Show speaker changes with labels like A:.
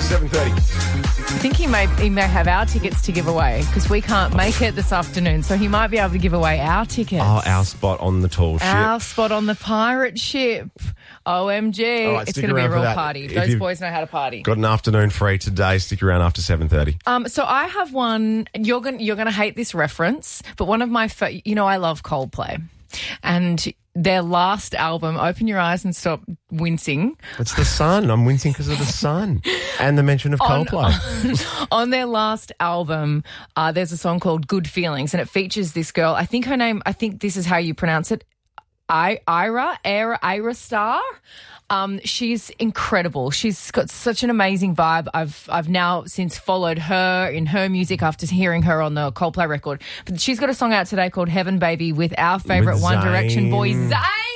A: 7:30.
B: I think he may have our tickets to give away because we can't make it this afternoon, so he might be able to give away our tickets.
A: Oh, our spot on the tall ship.
B: Our spot on the pirate ship. OMG.
A: All right,
B: it's
A: stick
B: going to be a
A: around for
B: real
A: that.
B: party.
A: If
B: Those
A: you've
B: boys know how to party.
A: Got an afternoon free today. Stick around after 7:30.
B: So I have one. You're going to hate this reference, but one of my I love Coldplay, and their last album, Open Your Eyes and Stop Wincing.
A: It's the sun. I'm wincing because of the sun and the mention of Coldplay.
B: On their last album, there's a song called Good Feelings, and it features this girl. I think this is how you pronounce it. Ira Star. She's incredible. She's got such an amazing vibe. I've now since followed her in her music after hearing her on the Coldplay record. But she's got a song out today called Heaven Baby with our favourite One Direction boy, Zayn.